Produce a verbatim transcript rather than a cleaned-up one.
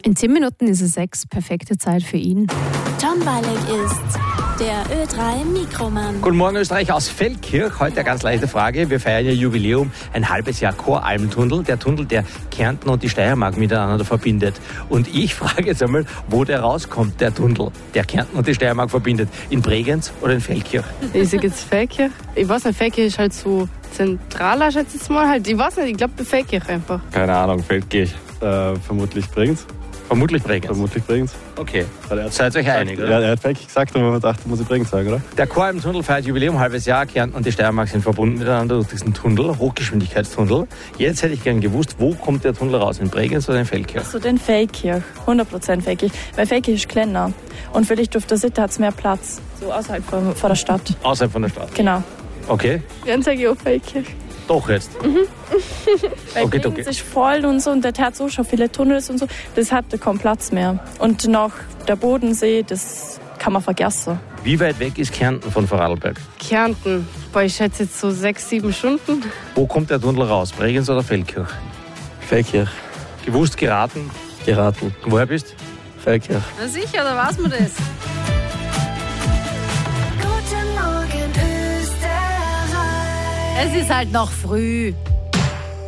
In zehn Minuten ist es sechs, perfekte Zeit für ihn. Tom Balek ist der Ö drei Mikroman. Guten Morgen Österreich aus Feldkirch. Heute eine ganz leichte Frage. Wir feiern ja Jubiläum, ein halbes Jahr Choralmtunnel. Der Tunnel, der Kärnten und die Steiermark miteinander verbindet. Und ich frage jetzt einmal, wo der rauskommt, der Tunnel, der Kärnten und die Steiermark verbindet. In Bregenz oder in Feldkirch? Ich sage jetzt Feldkirch. Ich weiß nicht, Feldkirch ist halt so zentraler, schätze ich jetzt mal. Halt. Ich weiß nicht, ich glaube Feldkirch einfach. Keine Ahnung, Feldkirch. Äh, vermutlich Bregenz. Vermutlich Bregenz. Vermutlich Bregenz. Okay, Er seid euch einig, oder? Ja, er hat Feldkirch gesagt, aber man dachte, muss ich Bregenz sagen, oder? Der Choralmtunnel feiert Jubiläum, halbes Jahr. Kärnten und die Steiermark sind verbunden miteinander durch diesen Tunnel, Hochgeschwindigkeitstunnel. Jetzt hätte ich gern gewusst, wo kommt der Tunnel raus? In Bregenz oder in Feldkirch? Also den Feldkirch, hundert Prozent Feldkirch. Weil Feldkirch ist kleiner und vielleicht auf der Seite hat es mehr Platz, so außerhalb von, von der Stadt. Außerhalb von der Stadt? Genau. Okay. Dann sage ich auch Feldkirch. Doch jetzt? Mhm. Weil Okay, Bregenz okay. ist voll und so und der hat so schon viele Tunnels und so, das hat kaum Platz mehr. Und noch der Bodensee, das kann man vergessen. Wie weit weg ist Kärnten von Vorarlberg? Kärnten. Boah, ich schätze jetzt so sechs, sieben Stunden. Wo kommt der Tunnel raus? Bregenz oder Feldkirch? Feldkirch. Gewusst, geraten? Geraten. Woher bist du? Feldkirch. Na sicher, da weiß man das. Guten Morgen Österreich. Es ist halt noch früh.